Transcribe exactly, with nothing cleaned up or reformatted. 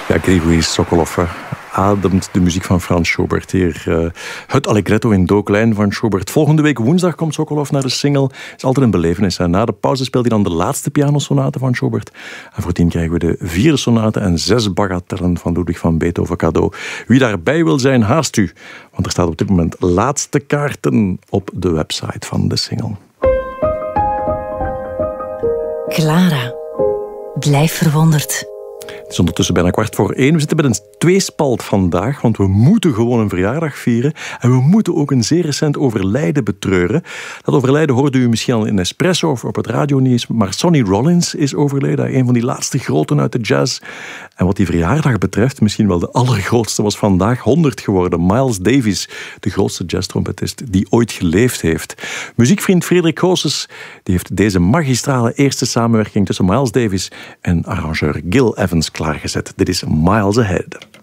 Ja, Grigori Sokolov ademt de muziek van Frans Schobert hier. Uh, het Allegretto in do-klein van Schobert. Volgende week woensdag komt Sokolov naar de single. Het is altijd een belevenis. Na de pauze speelt hij dan de laatste pianosonate van Schobert. En voordien krijgen we de vierde sonate en zes bagatellen van Ludwig van Beethoven cadeau. Wie daarbij wil zijn, haast u. Want er staat op dit moment laatste kaarten op de website van de single. Clara, blijf verwonderd. Het is ondertussen bijna kwart voor één. We zitten met een tweespalt vandaag, want we moeten gewoon een verjaardag vieren. En we moeten ook een zeer recent overlijden betreuren. Dat overlijden hoorde u misschien al in Espresso of op het radionieuws. Maar Sonny Rollins is overleden, een van die laatste groten uit de jazz. En wat die verjaardag betreft, misschien wel de allergrootste, was vandaag honderd geworden. Miles Davis, de grootste jazztrompetist die ooit geleefd heeft. Muziekvriend Frederik Goossens die heeft deze magistrale eerste samenwerking tussen Miles Davis en arrangeur Gil Evans klaargezet. Dit is Miles Ahead.